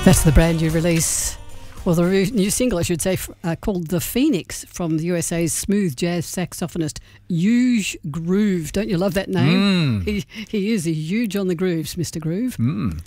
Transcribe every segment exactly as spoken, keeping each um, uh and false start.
That's the brand new release, or the re- new single, I should say, f- uh, called The Phoenix from the U S A's smooth jazz saxophonist Huge Groove. Don't you love that name? Mm. He he is a huge on the grooves, Mister Groove. Mm.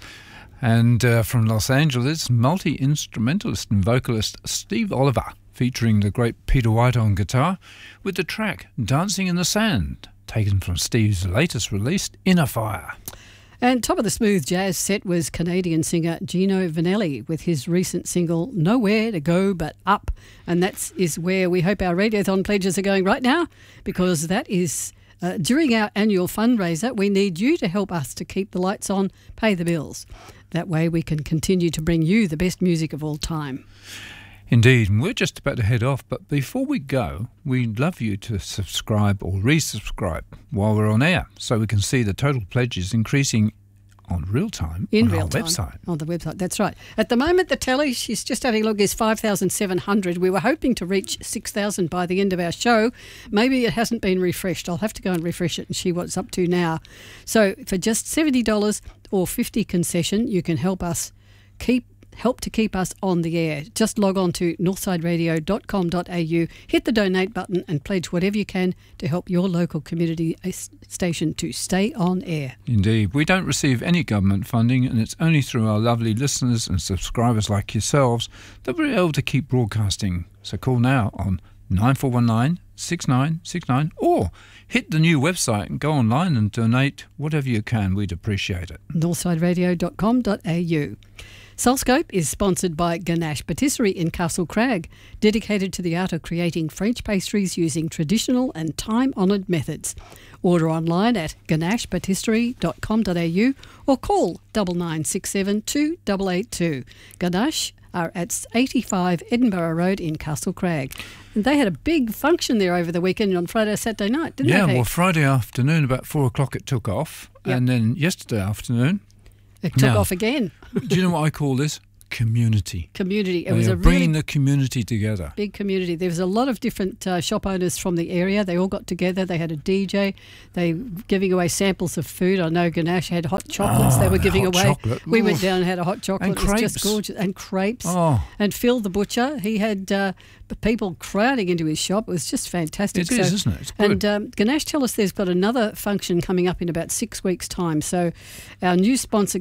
And uh, from Los Angeles, multi-instrumentalist and vocalist Steve Oliver, featuring the great Peter White on guitar, with the track Dancing in the Sand, taken from Steve's latest release, Inner Fire. And top of the smooth jazz set was Canadian singer Gino Vanelli with his recent single Nowhere to Go But Up. And that is where we hope our Radiothon pledges are going right now, because that is uh, during our annual fundraiser. We need you to help us to keep the lights on, pay the bills. That way we can continue to bring you the best music of all time. Indeed, and we're just about to head off, but before we go, we'd love you to subscribe or resubscribe while we're on air, so we can see the total pledges increasing on real time in on real our time website. On the website, that's right. At the moment, the tally, she's just having a look, is five thousand seven hundred. We were hoping to reach six thousand by the end of our show. Maybe it hasn't been refreshed. I'll have to go and refresh it and see what it's up to now. So for just seventy dollars or fifty dollars concession, you can help us keep help to keep us on the air. Just log on to northside radio dot com dot a u, hit the donate button and pledge whatever you can to help your local community station to stay on air. Indeed. We don't receive any government funding, and it's only through our lovely listeners and subscribers like yourselves that we're able to keep broadcasting. So call now on nine four one nine, six nine six nine or hit the new website and go online and donate whatever you can. We'd appreciate it. northside radio dot com dot a u. Soulscope is sponsored by Ganache Patisserie in Castle Crag, dedicated to the art of creating French pastries using traditional and time-honoured methods. Order online at ganache patisserie dot com dot a u or call nine nine six seven two eight eight two. Ganache are at eighty-five Edinburgh Road in Castle Crag. And they had a big function there over the weekend on Friday, Saturday night, didn't yeah, they? Yeah, well, Friday afternoon, about four o'clock it took off. Yep. And then yesterday afternoon, it took now, off again. Do you know what I call this? Community. Community. It they was are a bringing really the community together. Big community. There was a lot of different uh, shop owners from the area. They all got together. They had a D J. They were giving away samples of food. I know Ganache had hot chocolates. Oh, they were giving hot away. Chocolate. We Oof. went down and had a hot chocolate. And it was crepes. just gorgeous. And crepes. Oh. And Phil the butcher, he had uh, people crowding into his shop. It was just fantastic. It so, is, isn't it? It's good. And um, Ganache tell us there's got another function coming up in about six weeks' time. So our new sponsor,